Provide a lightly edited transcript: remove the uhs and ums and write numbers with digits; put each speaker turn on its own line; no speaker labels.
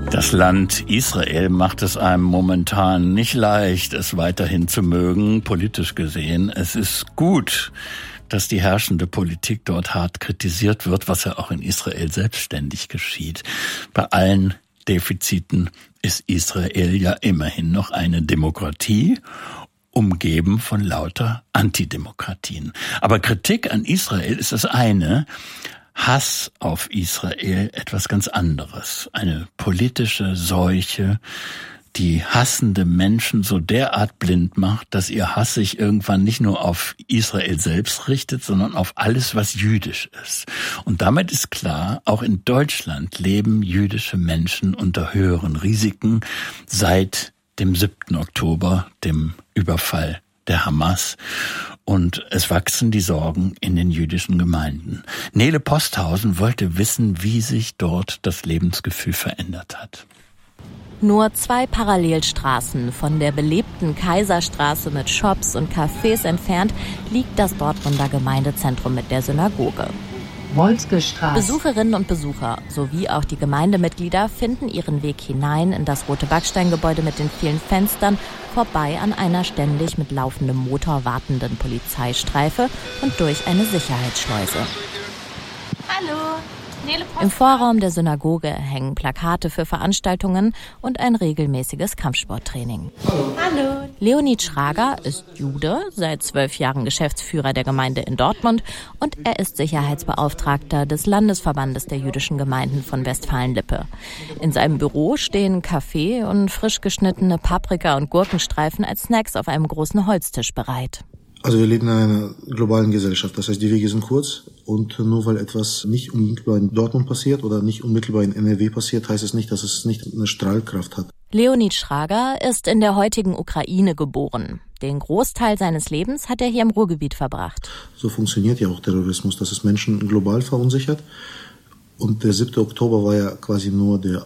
Das Land Israel macht es einem momentan nicht leicht, es weiterhin zu mögen, politisch gesehen. Es ist gut, dass die herrschende Politik dort hart kritisiert wird, was ja auch in Israel selbstständig geschieht. Bei allen Defiziten ist Israel ja immerhin noch eine Demokratie, umgeben von lauter Antidemokratien. Aber Kritik an Israel ist das eine, Hass auf Israel etwas ganz anderes. Eine politische Seuche, die hassende Menschen so derart blind macht, dass ihr Hass sich irgendwann nicht nur auf Israel selbst richtet, sondern auf alles, was jüdisch ist. Und damit ist klar, auch in Deutschland leben jüdische Menschen unter höheren Risiken seit dem 7. Oktober, dem Überfall der Hamas. Und es wachsen die Sorgen in den jüdischen Gemeinden. Nele Posthausen wollte wissen, wie sich dort das Lebensgefühl verändert hat.
Nur 2 Parallelstraßen von der belebten Kaiserstraße mit Shops und Cafés entfernt liegt das Dortmunder Gemeindezentrum mit der Synagoge.
Wolzgestraße.
Besucherinnen und Besucher sowie auch die Gemeindemitglieder finden ihren Weg hinein in das rote Backsteingebäude mit den vielen Fenstern, vorbei an einer ständig mit laufendem Motor wartenden Polizeistreife und durch eine Sicherheitsschleuse.
Hallo.
Im Vorraum der Synagoge hängen Plakate für Veranstaltungen und ein regelmäßiges Kampfsporttraining.
Hallo.
Leonid Schrager ist Jude, seit 12 Jahren Geschäftsführer der Gemeinde in Dortmund und er ist Sicherheitsbeauftragter des Landesverbandes der jüdischen Gemeinden von Westfalen-Lippe. In seinem Büro stehen Kaffee und frisch geschnittene Paprika- und Gurkenstreifen als Snacks auf einem großen Holztisch bereit.
Also wir leben in einer globalen Gesellschaft, das heißt, die Wege sind kurz und nur weil etwas nicht unmittelbar in Dortmund passiert oder nicht unmittelbar in NRW passiert, heißt es nicht, dass es nicht eine Strahlkraft hat.
Leonid Schrager ist in der heutigen Ukraine geboren. Den Großteil seines Lebens hat er hier im Ruhrgebiet verbracht.
So funktioniert ja auch Terrorismus, dass es Menschen global verunsichert. Und der 7. Oktober war ja quasi nur der